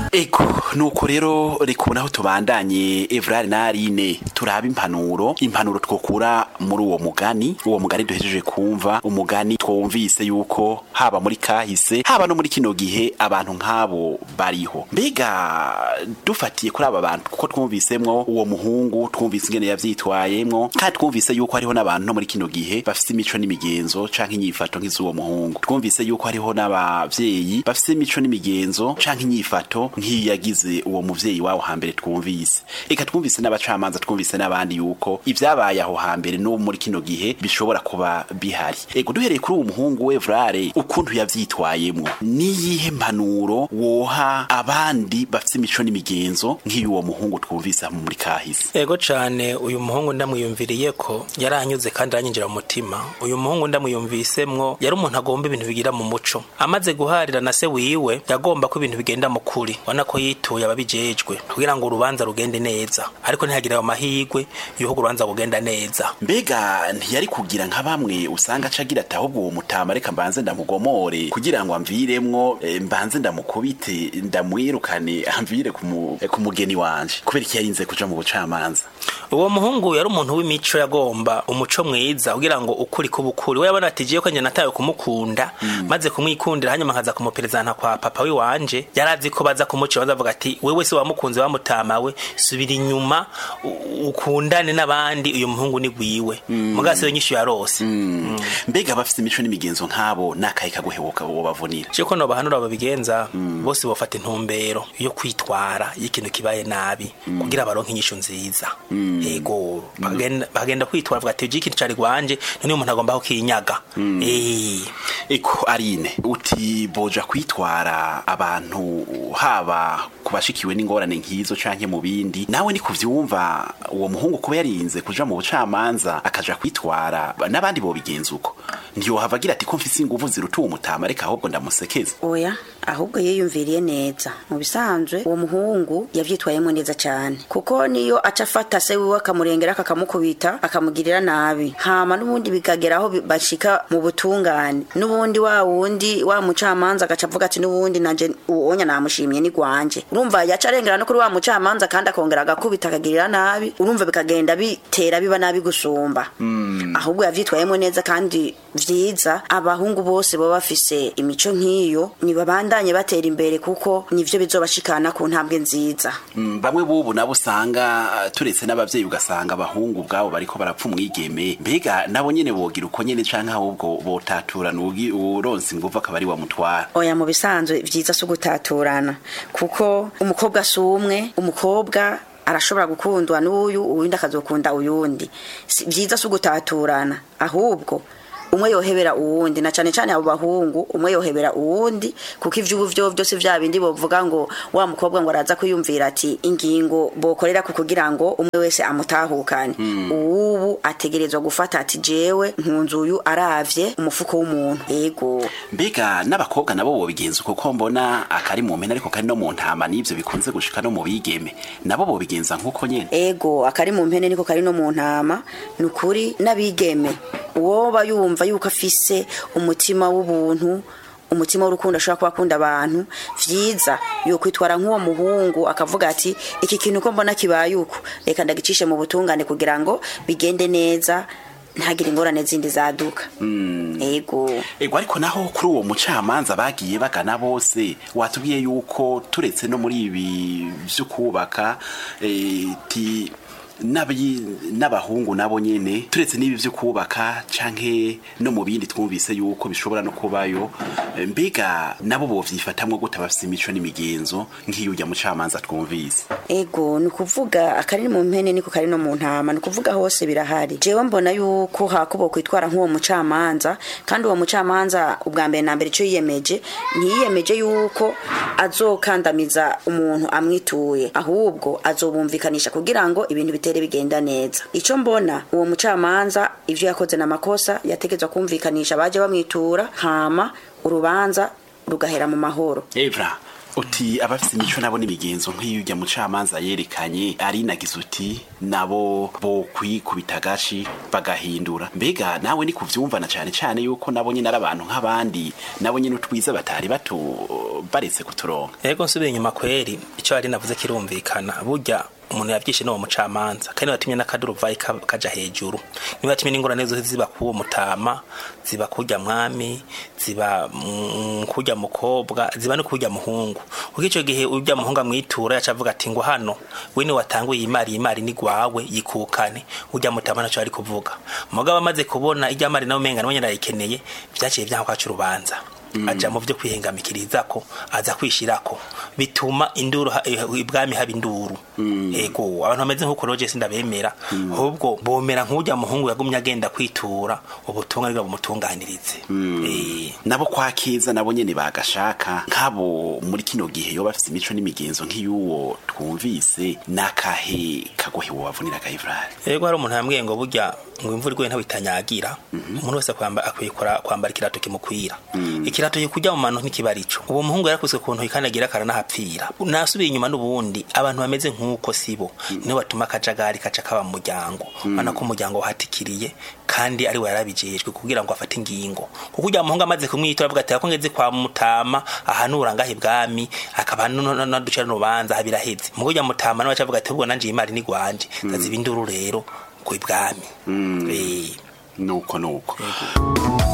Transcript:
Ego nuko rero rekunaho tubandanye Evrard na Aline turaba impanuro twokura muri uwo mugani duhejeje kumva umugani twumvise yuko haba muri kahise haba no muri kino gihe abantu nk'abo bariho. Mbega dufatiye kuri aba bantu kuko twumvisemwo uwo muhungu twumvise ingene yavyitwayemwo kandi twumvise yuko hariho n'abantu no muri kino gihe bafise imico n'imigenzo canke inyifato nk'iz'uwo muhungu. Twumvise yuko hariho n'abavyeyi bafise imico n'imigenzo canke inyifato nk'iyo yagize uwo muvyeyi wawo hambere twumvise. Eka twumvise n'abacamanza twumvise n'abandi yuko ivyabaye aho hambere no muri kino gihe bishobora kuba bihari. Ego duhereye kuri uwo muhungu Evrard ukuntu yavyitwayemwo niyihe mpanuro woha abandi bafise imico n'imigenzo nk'iyuwo muhungu twumvise muri kahise? Ego cane uyu muhungu ndamwiyumviriye ko yaranyuze kandi aranyinjira mu mutima. Uyu muhungu ndamwiyumvisemwo yari umuntu agomba ibintu bigira mu muco. Amaze guharira na se wiwe yagomba ko ibintu bigenda mu kuri. Wana ko yituye ababijejwe kugira ngo urubanza rugende neza. Ariko ntihagira ayo mahigwe yuko urubanza rugenda neza. Mbega ntiyari kugira nka bamwe usanga acagira ati ahubwo uwo mutama reka mbanze ndamugomore kugira ngo amviremwo mbanze ndamukubite ndamwirukane amvire ku mugeni wanje kubera iki yarinze kuja mu bucamanza. Uwo muhungu yari umuntu w'imico yagomba umuco mwiza kugira ngo ukuri kubukuri. We yabona ati jiye ko nje nataye kumukunda maze kumwikundira hanyuma nkaza kumuperezanta kwa papa wi wanje. Yarazi ko baza kumuca bazavuga ati wewe se wamukunze wamutama we subira inyuma ukundane n'abandi uyu muhungu ni gwiwe. Mugase we nyishu yarose. Mbega bafite imico n'imigenzo nk'abo nakaye kaguhebuka bo bavunira. Cyo ko no bahanura babigenza bose bafata intumbero yo kwitwara y'ikintu kibaye nabi kugira baronke inyishu nziza. Ego bagenda kwitwara avuga ati ikintu cari gwanje none umuntu agomba ko kinyaga. Eko Aline uti boja kwitwara abantu haba kubashikiwe n'ingorane nkizo canke mu bindi nawe ni kuvyumva uwo muhungu kuba yarinze kuja mu bucamanza akaja kwitwara n'abandi bo bigenza uko ndiyo havagira ati ko mfise inguvu ziruta umutama reka ahubwo ndamusekeza. Oya ahubwo yiyumviriye neza. Mu bisanzwe uwo muhungu yavyitwayemo neza cyane kuko niyo acafata se wiwe akamurengera akamukubita akamugirira nabi hama n'ubundi bikageraho bashika mu butungane n'ubundi wa wundi wa mucamanza agacavuga ati n'ubundi nanje uwonya namushimye ni gwanje. Urumva yacarengera no kuri wa mucamanza kandi akongera agakubita akagirira nabi. Urumva bikagenda bitera biba nabi gusumba. Ahubwo yavyitwayemo neza kandi vyiza abahungu bose baba bafise imico nk'iyo ni babandanye batera imbere kuko nivyo bizobashikana ku ntambwe nziza. Bamwe bubu nabo usanga turetse n'abavyeyi ugasanga abahungu bwabo bariko barapfa umwigeme. Mbega nabo nyene bogira uko nyene canke ahubwo botaturana uronse inguvu akabari wa mutwara? Oya mu bisanzwe vyiza so gutaturana kuko umukobwa sumwe umukobwa arashobora gukundwa n'uyu uwindi akazokunda uyundi. Vyiza so gutaturana ahubwo umwe yohebera uwundi na cane cane abo bahungu umwe yohebera uwundi kuko ivyo byose vya bindi bovuga ngo wa mukobwa ngo araza kuyumvira ati ingingo bokorera kugira ngo umwe wese amutahukane. Ubu ategerezwa gufata ati jewe nkunzuyu aravye umufuko w'umuntu. Ego mbega n'abakobwa nabo bo bigenza kuko mbona akari mu mpene ariko kari no mu ntama nivyo bikunze gushika no mu bigeme nabo bo bigenza nkuko nyene. Ego akari mu mpene niko kari no mu ntama nukuri n'abigeme uwo bayumva yuko afise umutima w'ubuntu umutima w'urukundo ashobora kuba akunda abantu vyiza yo kwitwara nk'uwo muhungu akavuga ati iki kintu ko mbona kibaye uko reka ndagicishe mu butungane kugira ngo bigende neza ntagire ingorane zindi zaduka. Ego ariko naho kuri uwo mucamanza bagiye bagana bose watubwiye yuko turetse no muri ibi byo kubaka n'abahungu nabo nyene turetse nibi byo kubaka canke no mu bindi twumvise yuko bishobora no kubayo. Mbega nabo bo vyifatamwe gute bafise imico n'imigenzo nk'iyo ujya mucamanza twumvise? Ego nukuvuga akari mu mpene niko kari no mu ntama nukuvuga hose birahari. Jewe mbona yuko hakubo kwitwara nk'uwo mucamanza kandi uwo mucamanza ubwa mbere na mbere cyo ntiyiyemeje yuko azokandamiza umuntu amwituye ahubwo azobumvikanisha kugira ngo ibintu bigenda neza. Ico mbona uwo mucamanza ivyo yakoze na makosa yategezwa kumvikanisha baje bamwitura hama urubanza rugahera mu mahoro. Evra uti abafite imico nabo n'imigenzo nk'iyo ujya mucamanza yerekanye ari nagize uti nabo bo kwikubita agashi bagahindura mbega nawe ni kuvyumvana cyane cyane yuko nabo nyine ari abantu nk'abandi nabo nyine utwiza batari bato baretse kuturonka. Yego nsubiye inyuma kweri icyo ari navuze kirumvikana burya umuntu yavyishe no mucamanza kandi batumye n'akaduruvayi kaja hejuru niba batumye n'ingorane zose ziba kuwo mutama ziba kurya mwami ziba kurya mukobwa ziba no kurya muhungu ukico gihe urya muhunga mwitura yacavuga ati ngo hano wini watanguye imari ni gwawe yikukane urya mutama naco ari kuvuga mugabo amaze kubona irya mari nawe menga nabonye arayikeneye vyaciye vyankwaca urubanza aja mu byo kwihengamikirizako aza kwishirako bituma induru ibwami haba induru ego abantu bameze nkuko roje sindabemera ahubwo bomera nk'ujya muhungu yagumye agenda kwitura ubutunga bwa bumutunganirize nabo kwakiza nabo nyene bagashaka nkabo muri kino gihe yo bafite imico n'imigenzo nk'iyuwo twumvise nakahe kagohe wabavunira kayivurari. Ego hari umuntu yambwiye ngo burya ngo imvura igwe ntabitanyagira umuntu wese akwiye kwambara ikirato kimukwira ikirato kujya mu mano nk'ikibarico uwo muhungu yarakuzwe kuntu ikanagira karana hapfira nasubiye inyuma n'ubundi abantu bameze nk'uko sibo niwe batuma kajagari kaca kaba mu muryango bana ko umuryango wahatikiriye kandi ari we yarabijejwe kugira ngo afate ingingo kuko ujya muhungu amaze kumwitura avuga ati akongeze kwa mutama ahanura ngahe bwami akaba no ducira n'ubanza habiraheze mugo ujya mutama nawe acavuga ati ubwo nanje imari ni gwanje ndaziba induru rero ko ibwami nuko